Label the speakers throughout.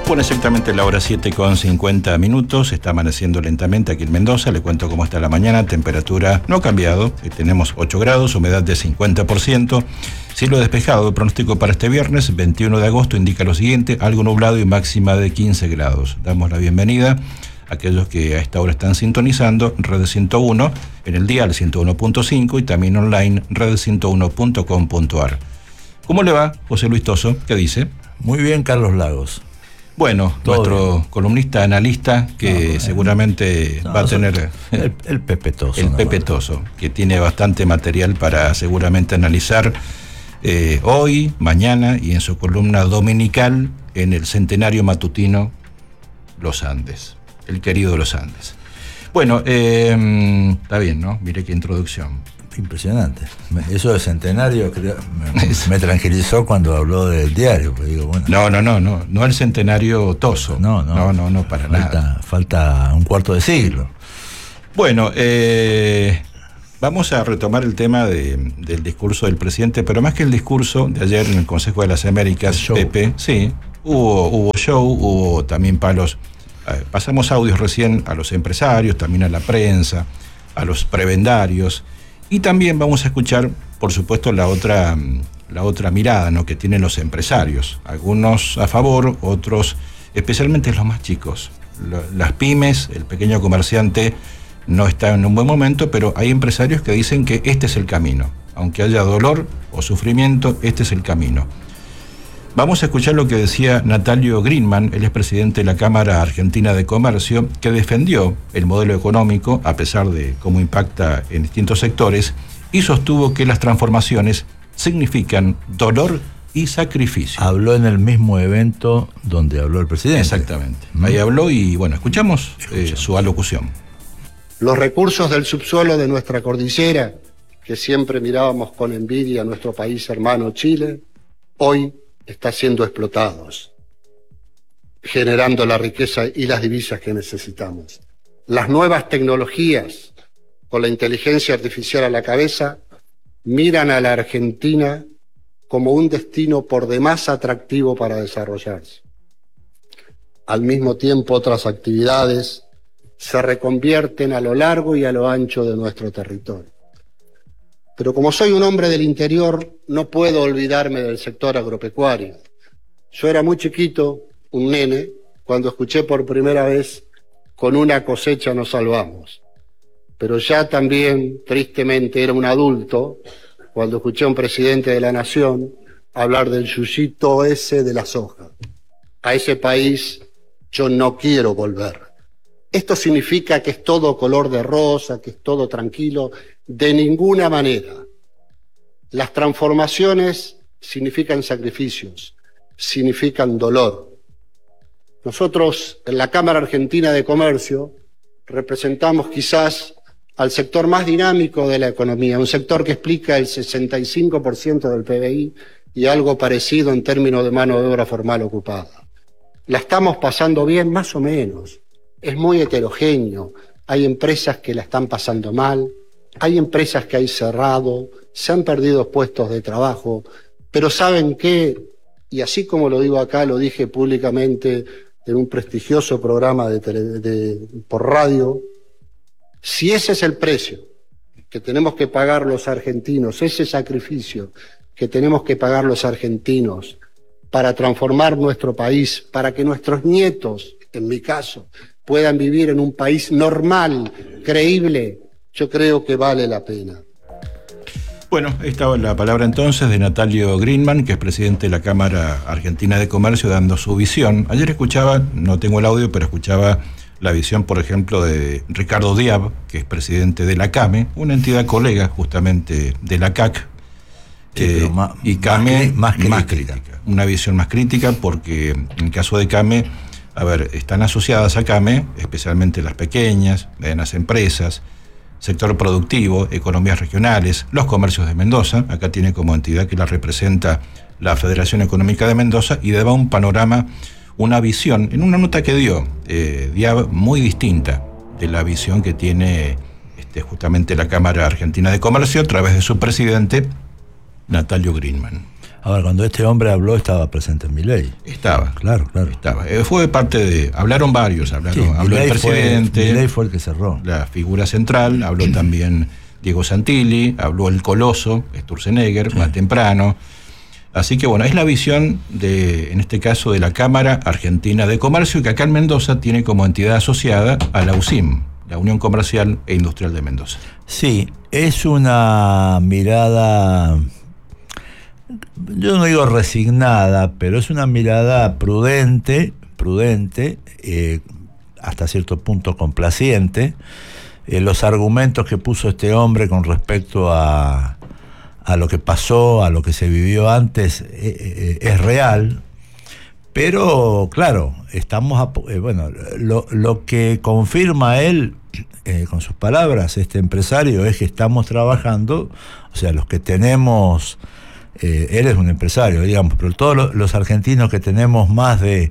Speaker 1: Bueno, exactamente la hora 7:50. Está amaneciendo lentamente aquí en Mendoza. Le cuento cómo está la mañana. Temperatura no ha cambiado. Tenemos 8 grados, humedad de 50%. Cielo despejado. El pronóstico para este viernes, 21 de agosto, indica lo siguiente: algo nublado y máxima de 15 grados. Damos la bienvenida a aquellos que a esta hora están sintonizando Red 101 en el dial 101.5 y también online red101.com.ar. ¿Cómo le va, José Luis Toso? ¿Qué dice?
Speaker 2: Muy bien, Carlos Lagos.
Speaker 1: Bueno, nuestro columnista, analista, que seguramente va a tener...
Speaker 2: El Pepe Toso.
Speaker 1: El Pepe Toso, que tiene bastante material para seguramente analizar hoy, mañana y en su columna dominical en el centenario matutino Los Andes, el querido Los Andes. Bueno, está bien, ¿no? Mire qué introducción.
Speaker 2: Impresionante. Eso de centenario me tranquilizó cuando habló del diario. Pues digo, bueno,
Speaker 1: no el centenario Toso. No, para nada.
Speaker 2: Falta un cuarto de siglo.
Speaker 1: Bueno, vamos a retomar el tema del discurso del presidente, pero más que el discurso de ayer en el Consejo de las Américas, Pepe, sí, hubo show, hubo también palos. Pasamos audios recién a los empresarios, también a la prensa, a los prebendarios. Y también vamos a escuchar, por supuesto, la otra mirada, ¿no?, que tienen los empresarios. Algunos a favor, otros, especialmente los más chicos. Las pymes, el pequeño comerciante no está en un buen momento, pero hay empresarios que dicen que este es el camino. Aunque haya dolor o sufrimiento, este es el camino. Vamos a escuchar lo que decía Natalio Greenman, él es presidente de la Cámara Argentina de Comercio, que defendió el modelo económico, a pesar de cómo impacta en distintos sectores, y sostuvo que las transformaciones significan dolor y sacrificio.
Speaker 2: Habló en el mismo evento donde habló el presidente.
Speaker 1: Exactamente. Ahí habló y, bueno, escuchamos su alocución.
Speaker 3: Los recursos del subsuelo de nuestra cordillera, que siempre mirábamos con envidia a nuestro país hermano Chile, hoy están siendo explotados, generando la riqueza y las divisas que necesitamos. Las nuevas tecnologías, con la inteligencia artificial a la cabeza, miran a la Argentina como un destino por demás atractivo para desarrollarse. Al mismo tiempo, otras actividades se reconvierten a lo largo y a lo ancho de nuestro territorio. Pero como soy un hombre del interior, no puedo olvidarme del sector agropecuario. Yo era muy chiquito, un nene, cuando escuché por primera vez: con una cosecha nos salvamos. Pero ya también, tristemente, era un adulto cuando escuché a un presidente de la Nación hablar del yuyito ese de la soja. A ese país yo no quiero volver. ¿Esto significa que es todo color de rosa, que es todo tranquilo? De ninguna manera. Las transformaciones significan sacrificios, significan dolor. Nosotros, en la Cámara Argentina de Comercio, representamos quizás al sector más dinámico de la economía, un sector que explica el 65% del PBI y algo parecido en términos de mano de obra formal ocupada. La estamos pasando bien, más o menos. Es muy heterogéneo. Hay empresas que la están pasando mal, hay empresas que hay cerrado, se han perdido puestos de trabajo, pero ¿saben qué? Y así como lo digo acá, lo dije públicamente en un prestigioso programa por radio: si ese es el precio que tenemos que pagar los argentinos, ese sacrificio que tenemos que pagar los argentinos para transformar nuestro país, para que nuestros nietos, en mi caso, puedan vivir en un país normal, creíble, yo creo que vale la pena.
Speaker 1: Bueno, ahí estaba la palabra entonces de Natalio Greenman, que es presidente de la Cámara Argentina de Comercio, dando su visión. Ayer escuchaba, no tengo el audio, pero escuchaba la visión, por ejemplo, de Ricardo Diab, que es presidente de la CAME, una entidad colega justamente de la CAC. Y CAME más crítica. Una visión más crítica porque en el caso de CAME, están asociadas a CAME, especialmente las pequeñas, medianas empresas, sector productivo, economías regionales, los comercios de Mendoza. Acá tiene como entidad que la representa la Federación Económica de Mendoza y daba un panorama, una visión, en una nota que dio Diab, muy distinta de la visión que tiene justamente la Cámara Argentina de Comercio a través de su presidente, Natalio Greenman.
Speaker 2: Ahora, cuando este hombre habló, estaba presente Milei.
Speaker 1: Estaba.
Speaker 2: Claro.
Speaker 1: Estaba. Fue parte de... Hablaron varios, habló el presidente.
Speaker 2: Milei fue el que cerró.
Speaker 1: La figura central, habló también Diego Santilli, habló el coloso, Sturzenegger, más temprano. Así que bueno, es la visión en este caso, de la Cámara Argentina de Comercio, que acá en Mendoza tiene como entidad asociada a la UCIM, la Unión Comercial e Industrial de Mendoza.
Speaker 2: Sí, es una mirada, yo no digo resignada, pero es una mirada prudente, hasta cierto punto complaciente. Los argumentos que puso este hombre con respecto a lo que pasó, a lo que se vivió antes, es real, pero claro, estamos lo que confirma él con sus palabras, este empresario, es que estamos trabajando, o sea, los que tenemos, él es un empresario, digamos, pero todos los argentinos que tenemos más de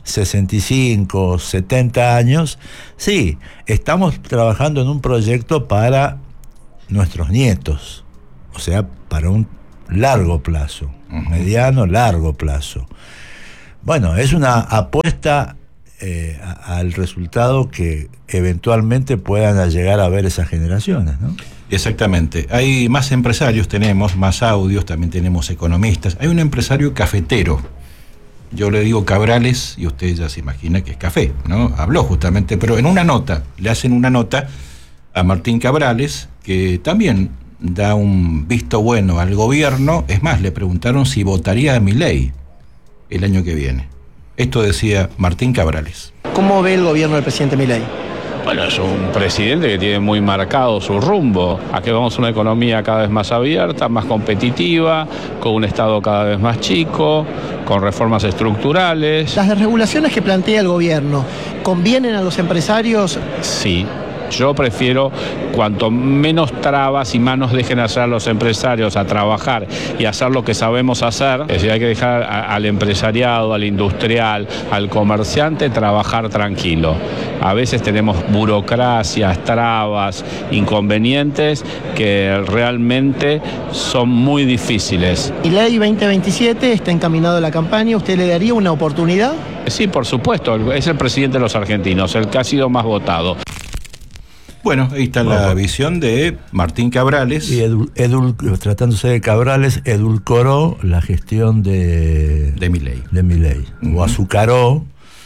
Speaker 2: 65, 70 años, sí, estamos trabajando en un proyecto para nuestros nietos, o sea, para un largo plazo, mediano, largo plazo. Bueno, es una apuesta al resultado que eventualmente puedan llegar a ver esas generaciones, ¿no?
Speaker 1: Exactamente. Hay más empresarios, tenemos más audios, también tenemos economistas. Hay un empresario cafetero. Yo le digo Cabrales y usted ya se imagina que es café, ¿no? Habló justamente, pero en una nota, le hacen una nota a Martín Cabrales, que también da un visto bueno al gobierno. Es más, le preguntaron si votaría a Milei el año que viene. Esto decía Martín Cabrales.
Speaker 4: ¿Cómo ve el gobierno del presidente Milei?
Speaker 5: Bueno, es un presidente que tiene muy marcado su rumbo. Aquí vamos a una economía cada vez más abierta, más competitiva, con un Estado cada vez más chico, con reformas estructurales.
Speaker 4: ¿Las desregulaciones que plantea el gobierno convienen a los empresarios?
Speaker 5: Sí. Yo prefiero cuanto menos trabas y manos dejen hacer a los empresarios a trabajar y hacer lo que sabemos hacer. Es decir, hay que dejar al empresariado, al industrial, al comerciante trabajar tranquilo. A veces tenemos burocracias, trabas, inconvenientes que realmente son muy difíciles.
Speaker 4: Milei 2027 está encaminado a la campaña. ¿Usted le daría una oportunidad?
Speaker 5: Sí, por supuesto. Es el presidente de los argentinos, el que ha sido más votado.
Speaker 1: Bueno, ahí está la visión de Martín Cabrales.
Speaker 2: Y tratándose de Cabrales, edulcoró la gestión de Milei. O azucaró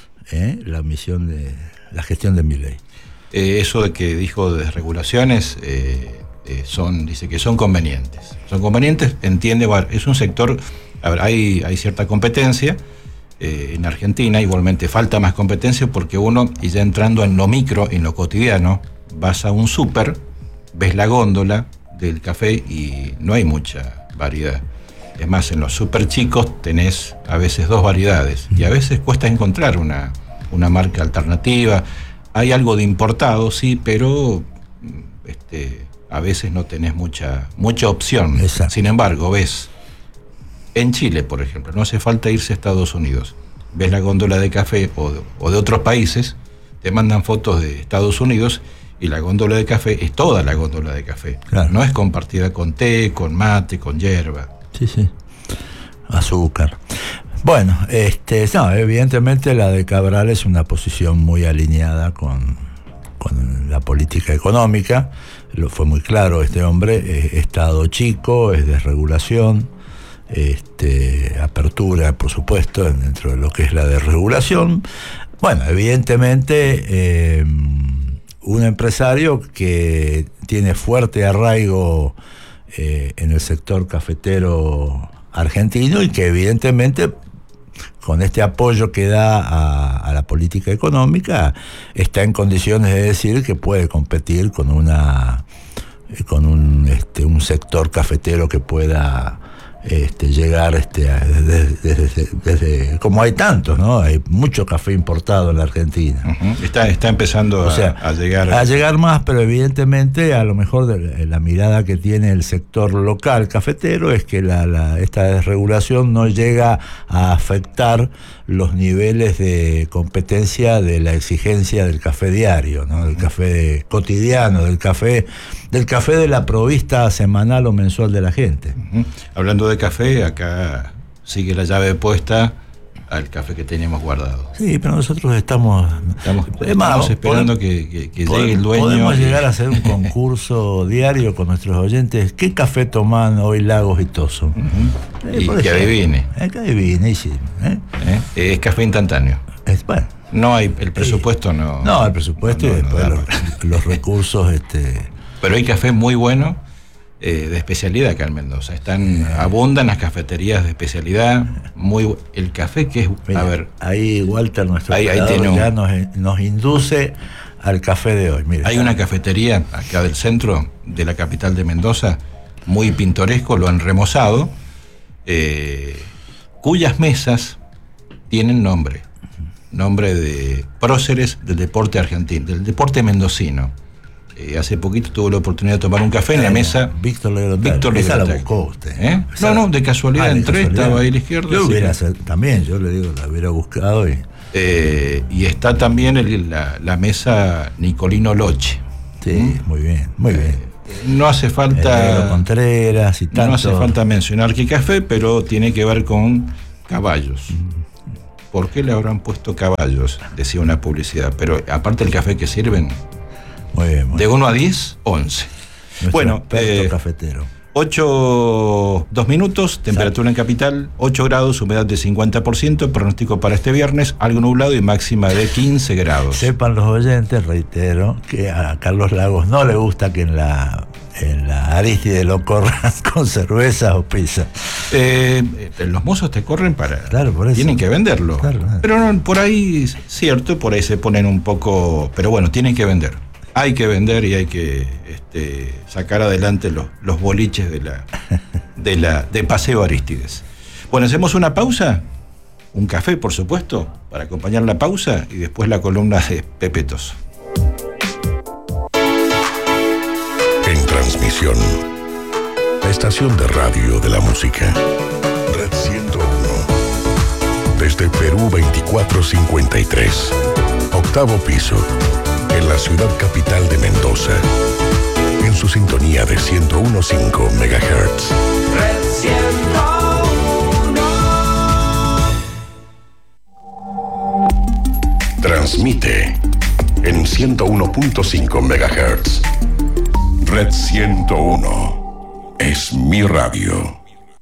Speaker 2: la gestión de Milei.
Speaker 1: Eso de que dijo de desregulaciones, dice que son convenientes. Son convenientes, entiende, bueno, es un sector, a ver, hay cierta competencia. En Argentina igualmente falta más competencia porque uno, y ya entrando en lo micro, en lo cotidiano, vas a un súper, ves la góndola del café y no hay mucha variedad. Es más, en los súper chicos tenés a veces 2 variedades y a veces cuesta encontrar una marca alternativa. Hay algo de importado, sí, pero a veces no tenés mucha opción.
Speaker 2: Exacto.
Speaker 1: Sin embargo, ves en Chile, por ejemplo, no hace falta irse a Estados Unidos. Ves la góndola de café o de otros países, te mandan fotos de Estados Unidos y la góndola de café es toda la góndola de café.
Speaker 2: Claro.
Speaker 1: No es compartida con té, con mate, con hierba.
Speaker 2: Sí. Azúcar. Bueno, evidentemente la de Cabral es una posición muy alineada con la política económica. Fue muy claro este hombre, Estado chico, es desregulación, apertura, por supuesto, dentro de lo que es la desregulación. Bueno, evidentemente un empresario que tiene fuerte arraigo en el sector cafetero argentino y que evidentemente con este apoyo que da a la política económica está en condiciones de decir que puede competir con un sector cafetero que pueda llegar desde como hay tantos, ¿no? Hay mucho café importado en la Argentina.
Speaker 1: Uh-huh. Está empezando a llegar.
Speaker 2: A llegar más, pero evidentemente a lo mejor la mirada que tiene el sector local cafetero es que esta desregulación no llega a afectar los niveles de competencia de la exigencia del café diario, ¿no? Del café cotidiano, del café de la provista semanal o mensual de la gente.
Speaker 1: Uh-huh. Hablando de café, acá sigue la llave puesta al café que tenemos guardado.
Speaker 2: Sí, pero nosotros estamos
Speaker 1: esperando que llegue el dueño.
Speaker 2: Podemos llegar a hacer un concurso diario con nuestros oyentes. ¿Qué café toman hoy Lagos y Toso?
Speaker 1: Y que adivine.
Speaker 2: Que adivine, sí.
Speaker 1: Es café instantáneo.
Speaker 2: Bueno.
Speaker 1: No hay, el presupuesto no.
Speaker 2: No, el presupuesto y después los recursos.
Speaker 1: Pero hay café muy bueno, de especialidad acá en Mendoza. Abundan las cafeterías de especialidad. El café que es.
Speaker 2: Mira,
Speaker 1: a ver.
Speaker 2: Ahí Walter, nuestro
Speaker 1: operador,
Speaker 2: ya nos induce al café de hoy. Mira,
Speaker 1: hay una cafetería acá del centro de la capital de Mendoza, muy pintoresco, lo han remozado, cuyas mesas tienen nombre de próceres del deporte argentino, del deporte mendocino. Hace poquito tuve la oportunidad de tomar un café en la mesa.
Speaker 2: Víctor Legrotag. Esa la buscó usted.
Speaker 1: No, de casualidad entré, estaba ahí a la izquierda.
Speaker 2: También, yo le digo, la hubiera buscado.
Speaker 1: Y está también la mesa Nicolino Loche.
Speaker 2: Sí, muy bien.
Speaker 1: No hace falta.
Speaker 2: Contreras y tanto.
Speaker 1: No hace falta mencionar qué café, pero tiene que ver con caballos. ¿Por qué le habrán puesto caballos? Decía una publicidad. Pero aparte el café que sirven,
Speaker 2: muy bien.
Speaker 1: De 1 a 10, 11. Bueno,
Speaker 2: cafetero.
Speaker 1: 2 minutos, temperatura en capital, 8 grados, humedad de 50%, pronóstico para este viernes, algo nublado y máxima de 15 grados.
Speaker 2: Sepan los oyentes, reitero, que a Carlos Lagos no le gusta que en la Aristide lo corran con cerveza o pizza.
Speaker 1: Los mozos te corren para...
Speaker 2: Claro, por eso.
Speaker 1: Tienen que venderlo. Claro. Pero no, por ahí, cierto, por ahí se ponen un poco... Pero bueno, tienen que vender. Hay que vender y hay que sacar adelante los boliches de Paseo Arístides. Bueno, hacemos una pausa, un café, por supuesto, para acompañar la pausa y después la columna de Pepe Toso.
Speaker 6: En transmisión, la estación de radio de la música, Red 101, desde Perú 2453, octavo piso, en la ciudad capital de Mendoza, en su sintonía de 101.5 MHz.
Speaker 7: Red 101.
Speaker 6: Transmite en 101.5 MHz. Red 101 es mi radio.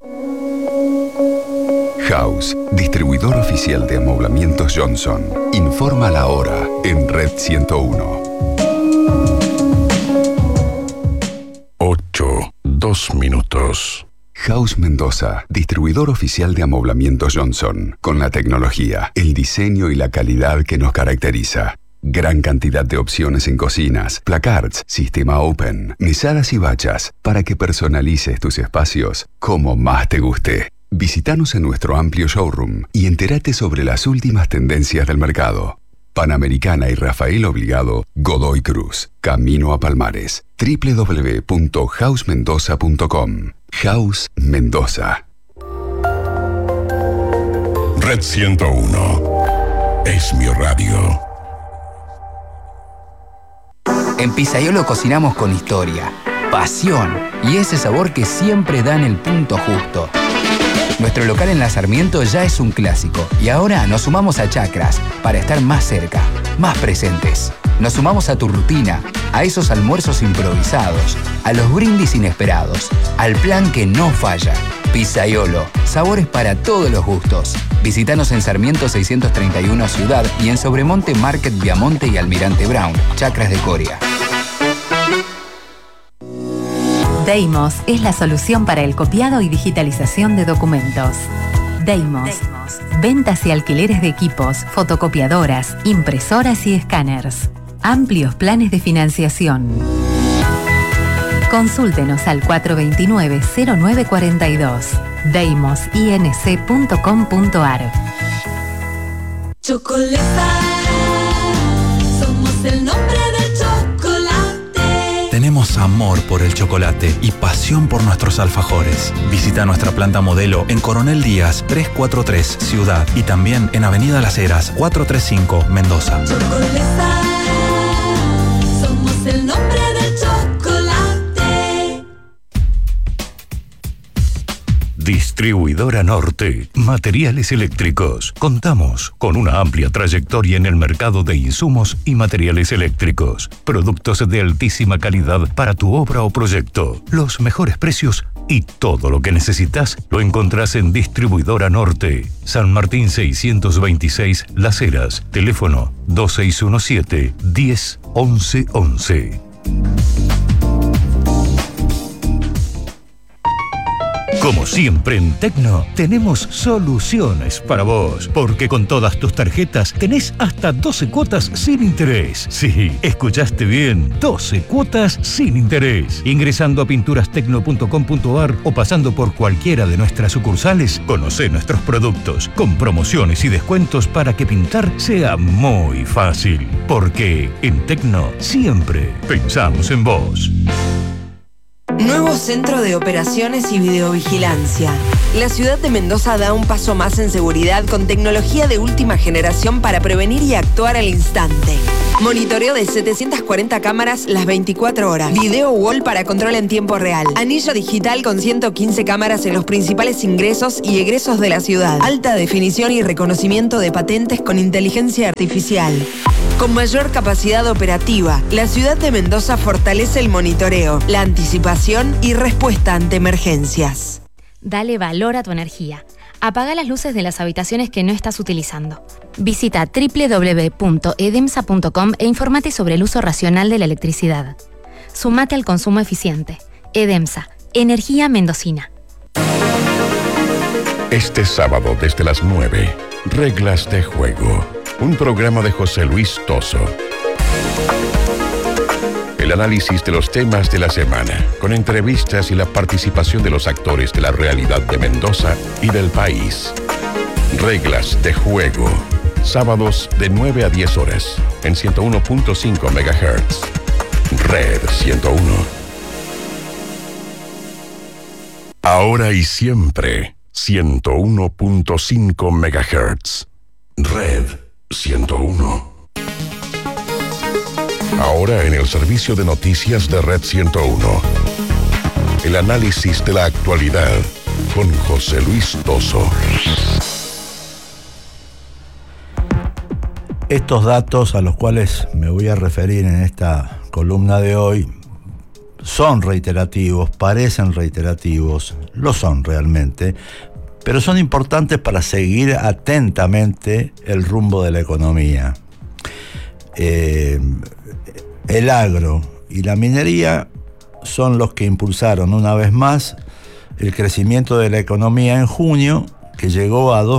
Speaker 8: House, distribuidor oficial de amoblamientos Johnson. Informa la hora en Red 101.
Speaker 6: 8:02 minutos.
Speaker 8: House Mendoza, distribuidor oficial de amoblamientos Johnson. Con la tecnología, el diseño y la calidad que nos caracteriza. Gran cantidad de opciones en cocinas, placards, sistema open, mesadas y bachas, para que personalices tus espacios como más te guste. Visítanos en nuestro amplio showroom y entérate sobre las últimas tendencias del mercado. Panamericana y Rafael Obligado, Godoy Cruz, Camino a Palmares. www.housmendoza.com. House Mendoza.
Speaker 6: Red 101 es mi radio.
Speaker 9: En Pizzaiolo cocinamos con historia, pasión y ese sabor que siempre da en el punto justo. Nuestro local en La Sarmiento ya es un clásico y ahora nos sumamos a Chacras para estar más cerca, más presentes. Nos sumamos a tu rutina, a esos almuerzos improvisados, a los brindis inesperados, al plan que no falla. Pizzaiolo, sabores para todos los gustos. Visítanos en Sarmiento 631 Ciudad y en Sobremonte Market Viamonte y Almirante Brown, Chacras de Coria.
Speaker 10: Deimos es la solución para el copiado y digitalización de documentos. Deimos. Ventas y alquileres de equipos, fotocopiadoras, impresoras y escáneres. Amplios planes de financiación. Consúltenos al 429-0942. deimosinc.com.ar.
Speaker 11: Chocolata, somos el nombre del chocolate.
Speaker 12: Tenemos amor por el chocolate y pasión por nuestros alfajores. Visita nuestra planta modelo en Coronel Díaz 343 Ciudad y también en Avenida Las Heras 435 Mendoza.
Speaker 11: Chocolata, somos el nombre del chocolate.
Speaker 13: Distribuidora Norte, materiales eléctricos. Contamos con una amplia trayectoria en el mercado de insumos y materiales eléctricos. Productos de altísima calidad para tu obra o proyecto. Los mejores precios y todo lo que necesitas lo encontrás en Distribuidora Norte. San Martín 626 Las Heras. Teléfono 2617 10 11 11. Como siempre en Tecno, tenemos soluciones para vos, porque con todas tus tarjetas tenés hasta 12 cuotas sin interés. Sí, escuchaste bien, 12 cuotas sin interés. Ingresando a pinturastecno.com.ar o pasando por cualquiera de nuestras sucursales, conocé nuestros productos, con promociones y descuentos para que pintar sea muy fácil. Porque en Tecno siempre pensamos en vos.
Speaker 14: Nuevo Centro de Operaciones y Videovigilancia. La ciudad de Mendoza da un paso más en seguridad con tecnología de última generación para prevenir y actuar al instante. Monitoreo de 740 cámaras las 24 horas. Video wall para control en tiempo real. Anillo digital con 115 cámaras en los principales ingresos y egresos de la ciudad. Alta definición y reconocimiento de patentes con inteligencia artificial. Con mayor capacidad operativa, la ciudad de Mendoza fortalece el monitoreo, la anticipación y respuesta ante emergencias.
Speaker 15: Dale valor a tu energía. Apaga las luces de las habitaciones que no estás utilizando. Visita www.edemsa.com e infórmate sobre el uso racional de la electricidad. Sumate al consumo eficiente. Edemsa, energía mendocina.
Speaker 6: Este sábado desde las 9, Reglas de Juego. Un programa de José Luis Toso. El análisis de los temas de la semana, con entrevistas y la participación de los actores de la realidad de Mendoza y del país. Reglas de Juego. Sábados de 9 a 10 horas en 101.5 MHz. Red 101. Ahora y siempre, 101.5 MHz. Red 101. Ahora en el servicio de noticias de Red 101. El análisis de la actualidad con José Luis Toso.
Speaker 2: Estos datos a los cuales me voy a referir en esta columna de hoy son reiterativos, parecen reiterativos, lo son realmente, pero son importantes para seguir atentamente el rumbo de la economía. El agro y la minería son los que impulsaron una vez más el crecimiento de la economía en junio, que llegó a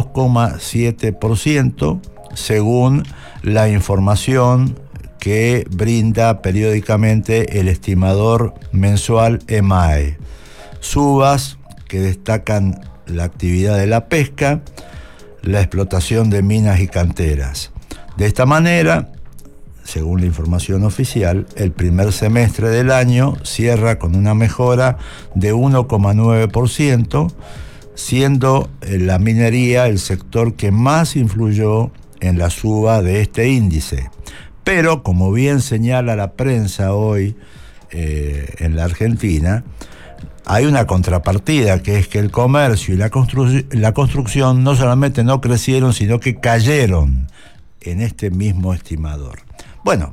Speaker 2: 2,7%, según la información que brinda periódicamente el estimador mensual EMAE. Subas que destacan la actividad de la pesca, la explotación de minas y canteras. De esta manera, según la información oficial, el primer semestre del año cierra con una mejora de 1,9%, siendo la minería el sector que más influyó en la suba de este índice. Pero, como bien señala la prensa hoy en la Argentina, hay una contrapartida, que es que el comercio y la construcción no solamente no crecieron, sino que cayeron en este mismo estimador. Bueno,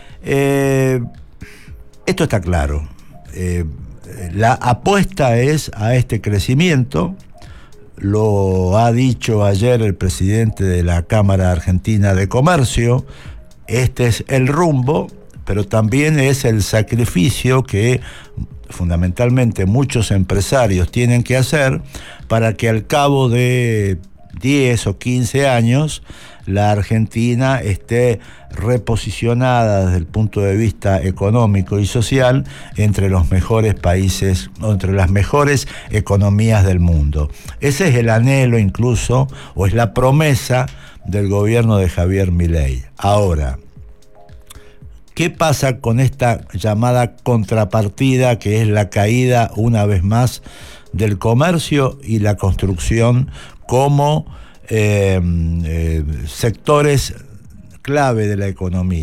Speaker 2: esto está claro. La apuesta es a este crecimiento. Lo ha dicho ayer el presidente de la Cámara Argentina de Comercio. Este es el rumbo, pero también es el sacrificio que fundamentalmente muchos empresarios tienen que hacer para que al cabo de 10 o 15 años la Argentina esté reposicionada desde el punto de vista económico y social entre los mejores países, o entre las mejores economías del mundo. Ese es el anhelo incluso, o es la promesa del gobierno de Javier Milei. Ahora, ¿qué pasa con esta llamada contrapartida, que es la caída una vez más del comercio y la construcción como sectores clave de la economía?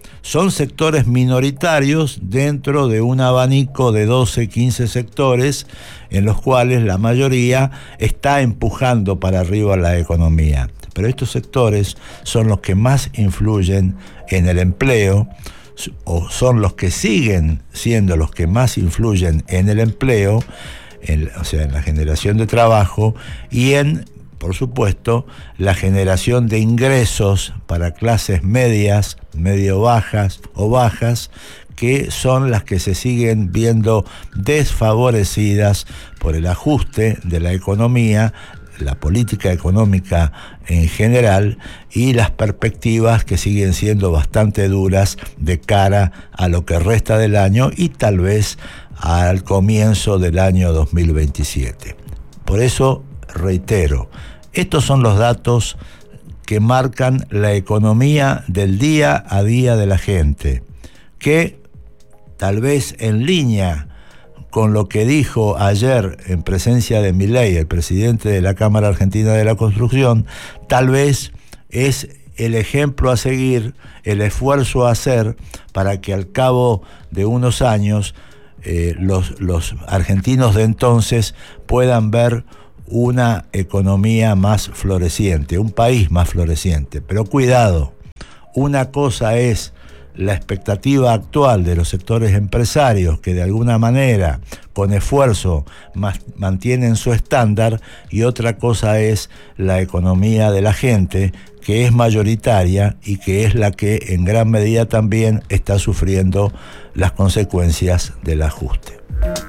Speaker 2: son sectores minoritarios dentro de un abanico de 12, 15 sectores en los cuales la mayoría está empujando para arriba la economía. Pero estos sectores son los que más influyen en el empleo, o son los que siguen siendo los que más influyen en el empleo, o sea, en la generación de trabajo y en, por supuesto, la generación de ingresos para clases medias, medio bajas o bajas, que son las que se siguen viendo desfavorecidas por el ajuste de la economía, la política económica en general y las perspectivas que siguen siendo bastante duras de cara a lo que resta del año y tal vez al comienzo del año 2027. Por eso, reitero, estos son los datos que marcan la economía del día a día de la gente, que tal vez en línea con lo que dijo ayer en presencia de Milei, el presidente de la Cámara Argentina de la Construcción, tal vez es el ejemplo a seguir, el esfuerzo a hacer para que al cabo de unos años los argentinos de entonces puedan ver una economía más floreciente, un país más floreciente. Pero cuidado, una cosa es la expectativa actual de los sectores empresarios que de alguna manera, con esfuerzo, mantienen su estándar, y otra cosa es la economía de la gente, que es mayoritaria y que es la que en gran medida también está sufriendo las consecuencias del ajuste.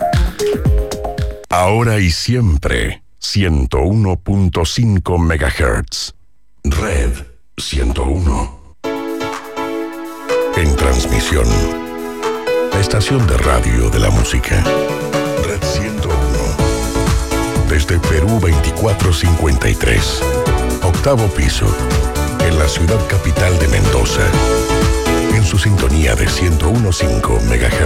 Speaker 6: Ahora y siempre, 101.5 MHz. Red 101. En transmisión, la estación de radio de la música. Red 101. Desde Perú 2453. Octavo piso. En la ciudad capital de Mendoza. En su sintonía de 101.5 MHz.